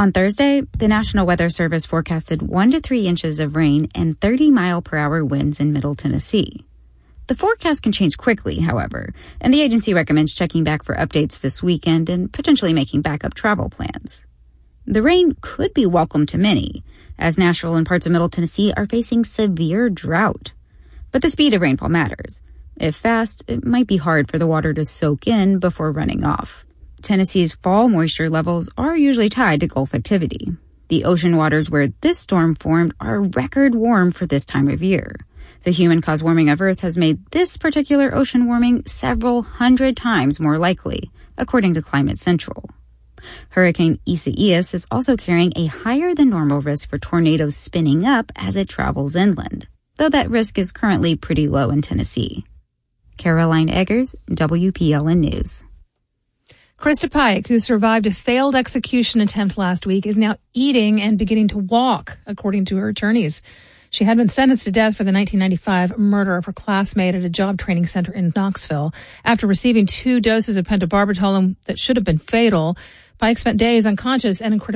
On Thursday, the National Weather Service forecasted 1 to 3 inches of rain and 30-mile-per-hour winds in Middle Tennessee. The forecast can change quickly, however, and the agency recommends checking back for updates this weekend and potentially making backup travel plans. The rain could be welcome to many, as Nashville and parts of Middle Tennessee are facing severe drought. But the speed of rainfall matters. If fast, it might be hard for the water to soak in before running off. Tennessee's fall moisture levels are usually tied to Gulf activity. The ocean waters where this storm formed are record warm for this time of year. The human-caused warming of Earth has made this particular ocean warming several hundred times more likely, according to Climate Central. Hurricane Isaias is also carrying a higher-than-normal risk for tornadoes spinning up as it travels inland, though that risk is currently pretty low in Tennessee. Caroline Eggers, WPLN News. Krista Pike, who survived a failed execution attempt last week, is now eating and beginning to walk, according to her attorneys. She had been sentenced to death for the 1995 murder of her classmate at a job training center in Knoxville. After receiving 2 doses of pentobarbital that should have been fatal, Pike spent days unconscious and in critical